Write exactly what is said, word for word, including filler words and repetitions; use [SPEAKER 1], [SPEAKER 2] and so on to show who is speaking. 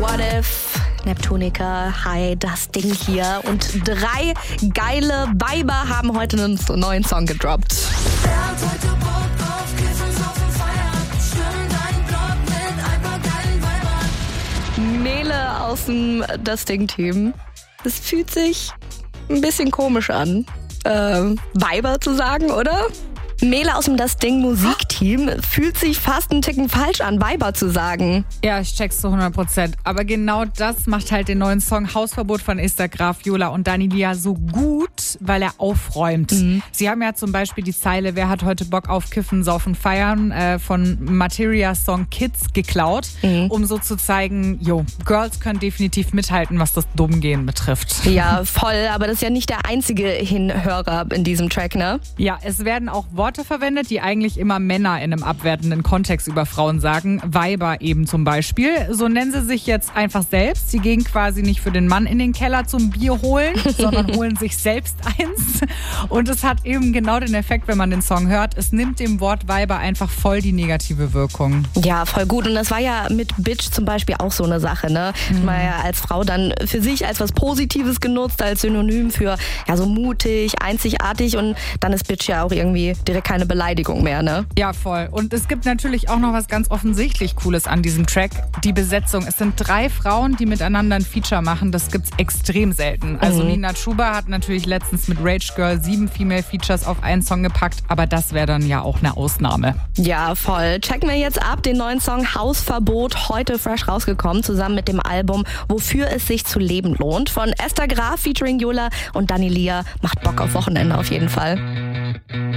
[SPEAKER 1] What If, Neptunica, hi, das Ding hier. Und drei geile Weiber haben heute einen neuen Song gedroppt. Mele aus dem Das Ding-Team. Es fühlt sich ein bisschen komisch an, äh, Weiber zu sagen, oder? Mele aus dem Das Ding Musikteam fühlt sich fast einen Ticken falsch an, Weiber zu sagen.
[SPEAKER 2] Ja, ich check's zu hundert Prozent. Aber genau das macht halt den neuen Song Hausverbot von Esther Graf, Yola und Dani Lia so gut, weil er aufräumt. Mhm. Sie haben ja zum Beispiel die Zeile, wer hat heute Bock auf Kiffen, Saufen, Feiern äh, von Materias Song Kids geklaut, mhm. um so zu zeigen, jo, Girls können definitiv mithalten, was das Dummgehen betrifft.
[SPEAKER 1] Ja, voll, aber das ist ja nicht der einzige Hinhörer in diesem Track, ne?
[SPEAKER 2] Ja, es werden auch Worte verwendet, die eigentlich immer Männer in einem abwertenden Kontext über Frauen sagen. Weiber eben zum Beispiel. So nennen sie sich jetzt einfach selbst. Sie gehen quasi nicht für den Mann in den Keller zum Bier holen, sondern holen sich selbst eins. Und es hat eben genau den Effekt, wenn man den Song hört. Es nimmt dem Wort Weiber einfach voll die negative Wirkung.
[SPEAKER 1] Ja, voll gut. Und das war ja mit Bitch zum Beispiel auch so eine Sache, ne? Mhm. Man ja als Frau dann für sich als was Positives genutzt, als Synonym für ja so mutig, einzigartig, und dann ist Bitch ja auch irgendwie direkt keine Beleidigung mehr, ne?
[SPEAKER 2] Ja, voll. Und es gibt natürlich auch noch was ganz offensichtlich Cooles an diesem Track. Die Besetzung. Es sind drei Frauen, die miteinander ein Feature machen. Das gibt's extrem selten. Also mhm. Nina Chuba hat natürlich letztens mit Rage Girl sieben Female Features auf einen Song gepackt, aber das wäre dann ja auch eine Ausnahme.
[SPEAKER 1] Ja, voll. Checken wir jetzt ab den neuen Song Hausverbot, heute fresh rausgekommen, zusammen mit dem Album Wofür es sich zu leben lohnt von Esther Graf featuring Yola und Dani Lia. Macht Bock auf Wochenende auf jeden Fall.